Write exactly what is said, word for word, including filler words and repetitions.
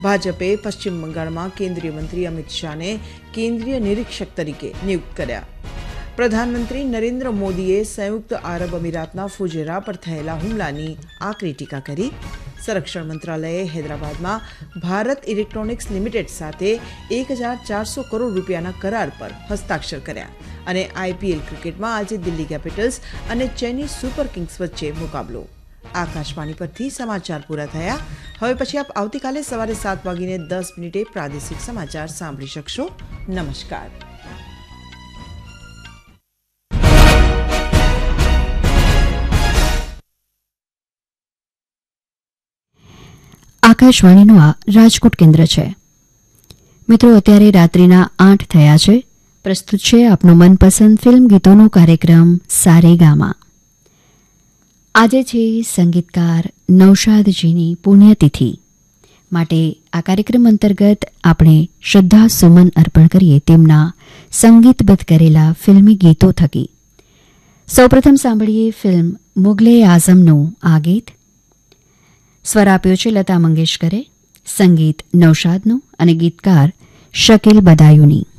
ભાજપે પશ્ચિમ બંગાળમાં કેન્દ્રીય મંત્રી અમિત શાહને કેન્દ્રીય નિરીક્ષક તરીકે નિયુક્ત કર્યા. પ્રધાનમંત્રી નરેન્દ્ર મોદીએ સંયુક્ત આરબ અમીરાતના ફુજેરા પર થયેલા હુમલાની આકરી ટીકા કરી. સંરક્ષણ મંત્રાલયે હૈદરાબાદમાં ભારત ઇલેક્ટ્રોનિક્સ લિમિટેડ સાથે એક હજાર ચારસો કરોડ રૂપિયાના કરાર પર હસ્તાક્ષર કર્યા. અને આઈપીએલ ક્રિકેટમાં આજે દિલ્હી કેપિટલ્સ અને ચેન્નઈ સુપર કિંગ્સ વચ્ચે મુકાબલો. આકાશવાણી પરથી સમાચાર પૂરા થયા. હવે પછી આપ આવતીકાલે સવારે સાત વાગીને દસ મિનિટે પ્રાદેશિક સમાચાર સાંભળી શકશો. નમસ્કાર. આકાશવાણીનું આ રાજકોટ કેન્દ્ર છે. મિત્રો, અત્યારે રાત્રિના આઠ થયા છે. પ્રસ્તુત છે આપનો મનપસંદ ફિલ્મ ગીતોનો કાર્યક્રમ સારેગામા. આજે છે સંગીતકાર નૌશાદજીની પુણ્યતિથિ. માટે આ કાર્યક્રમ અંતર્ગત આપણે શ્રદ્ધા સુમન અર્પણ કરીએ તેમના સંગીતબદ્ધ કરેલા ફિલ્મી ગીતો થકી. સૌપ્રથમ સાંભળીએ ફિલ્મ મુગલે આઝમનું આ ગીત. સ્વર આપ્યો છે લતા મંગેશકરે, સંગીત નૌશાદનું અને ગીતકાર શકીલ બદાયુની.